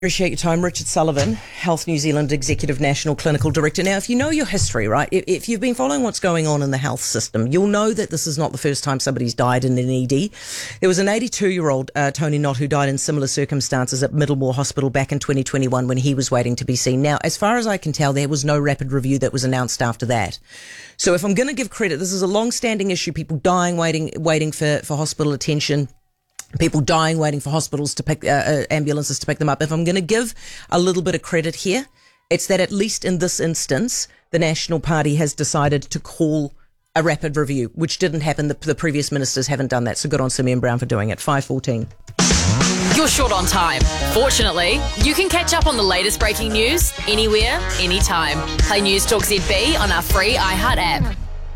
Appreciate your time. Richard Sullivan, Health New Zealand Executive National Clinical Director. Now, if you know your history, right, if you've been following what's going on in the health system, you'll know that this is not the first time somebody's died in an ED. There was an 82-year-old, Tony Knott, who died in similar circumstances at Middlemore Hospital back in 2021 when he was waiting to be seen. Now, as far as I can tell, there was no rapid review that was announced after that. So if I'm going to give credit, this is a long-standing issue, people dying, waiting for hospital attention. People dying, waiting for hospitals to pick, ambulances to pick them up. If I'm going to give a little bit of credit here, it's that at least in this instance, the National Party has decided to call a rapid review, which didn't happen. The previous ministers haven't done that. So good on Simeon Brown for doing it. 5:14. You're short on time. Fortunately, you can catch up on the latest breaking news anywhere, anytime. Play News Talk ZB on our free iHeart app.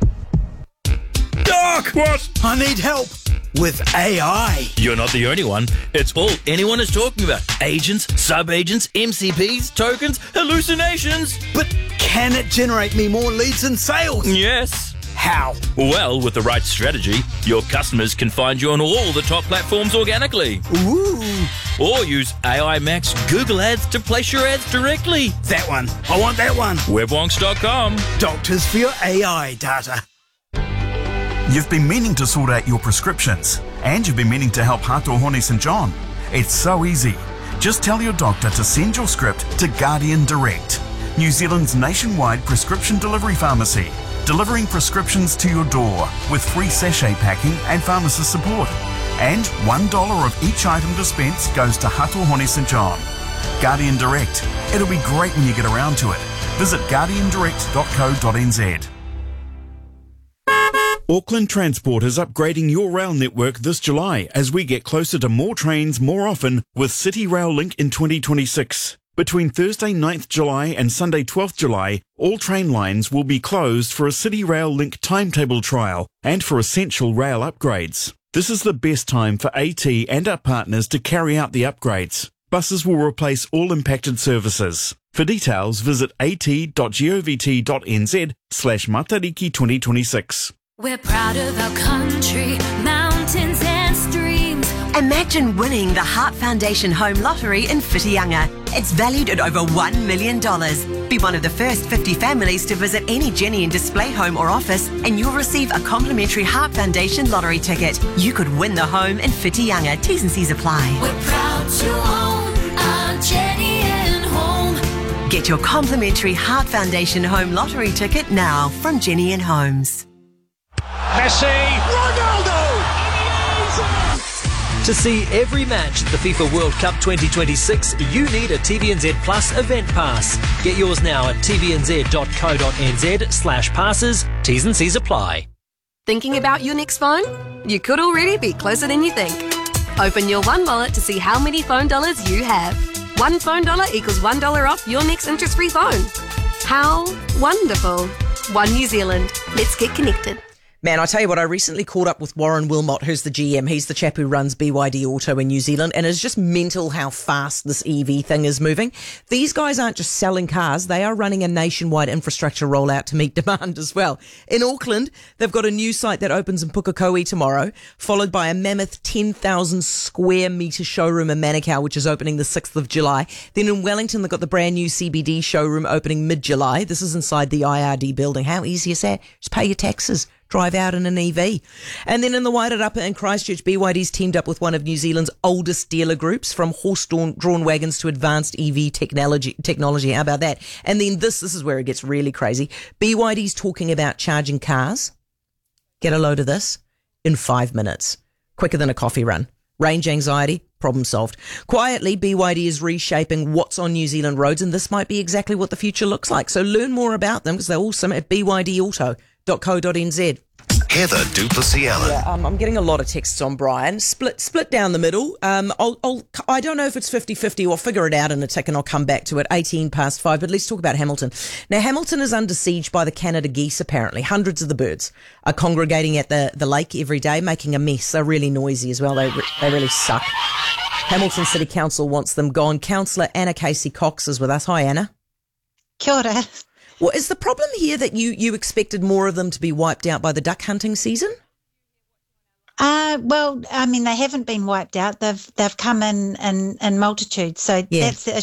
Doc! What? I need help with AI. You're not the only one. It's all anyone is talking about. Agents, sub-agents, MCPs, tokens, hallucinations. But can it generate me more leads and sales? Yes. How? Well, with the right strategy, your customers can find you on all the top platforms organically. Ooh. Or use AI Max Google Ads to place your ads directly. That one. I want that one. Webwonks.com. Doctors for your AI data. You've been meaning to sort out your prescriptions, and you've been meaning to help Hatohone St John. It's so easy. Just tell your doctor to send your script to Guardian Direct, New Zealand's nationwide prescription delivery pharmacy, delivering prescriptions to your door with free sachet packing and pharmacist support. And $1 of each item dispensed goes to Hatohone St John. Guardian Direct. It'll be great when you get around to it. Visit guardiandirect.co.nz. Auckland Transport is upgrading your rail network this July as we get closer to more trains more often with City Rail Link in 2026. Between Thursday 9th July and Sunday 12th July, all train lines will be closed for a City Rail Link timetable trial and for essential rail upgrades. This is the best time for AT and our partners to carry out the upgrades. Buses will replace all impacted services. For details, visit at.govt.nz/Matariki 2026. We're proud of our country, mountains and streams. Imagine winning the Heart Foundation Home Lottery in Whitianga. It's valued at over $1 million. Be one of the first 50 families to visit any Jenny and Display home or office, and you'll receive a complimentary Heart Foundation lottery ticket. You could win the home in Whitianga. T's and C's apply. We're proud to own our Jenny and Home. Get your complimentary Heart Foundation Home Lottery ticket now from Jenny and Homes. Messi, Ronaldo! To see every match at the FIFA World Cup 2026, you need a TVNZ Plus event pass. Get yours now at tvnz.co.nz/passes. T's and C's apply. Thinking about your next phone? You could already be closer than you think. Open your One Wallet to see how many phone dollars you have. One phone dollar equals $1 off your next interest-free phone. How wonderful. One New Zealand. Let's get connected. Man, I tell you what, I recently caught up with Warren Wilmot, who's the GM. He's the chap who runs BYD Auto in New Zealand, and it's just mental how fast this EV thing is moving. These guys aren't just selling cars, they are running a nationwide infrastructure rollout to meet demand as well. In Auckland, they've got a new site that opens in Pukekohe tomorrow, followed by a mammoth 10,000 square metre showroom in Manukau, which is opening the 6th of July. Then in Wellington, they've got the brand new CBD showroom opening mid-July. This is inside the IRD building. How easy is that? Just pay your taxes. Drive out in an EV. And then in the Wairarapa in Christchurch, BYD's teamed up with one of New Zealand's oldest dealer groups, from horse-drawn wagons to advanced EV technology. How about that? And then this is where it gets really crazy. BYD's talking about charging cars. Get a load of this in 5 minutes. Quicker than a coffee run. Range anxiety, problem solved. Quietly, BYD is reshaping what's on New Zealand roads, and this might be exactly what the future looks like. So learn more about them, because they're awesome, at bydauto.co.nz. Heather Duplessis Allen. Yeah, I'm getting a lot of texts on Brian. Split down the middle. I don't know if it's 50-50. I'll figure it out in a tick and I'll come back to it. 5:18, but let's talk about Hamilton. Now, Hamilton is under siege by the Canada geese, apparently. Hundreds of the birds are congregating at the lake every day, making a mess. They're really noisy as well. They really suck. Hamilton City Council wants them gone. Councillor Anna Casey-Cox is with us. Hi, Anna. Kia ora. Well, is the problem here that you expected more of them to be wiped out by the duck hunting season? Well, I mean, they haven't been wiped out. They've come in multitudes. So that's the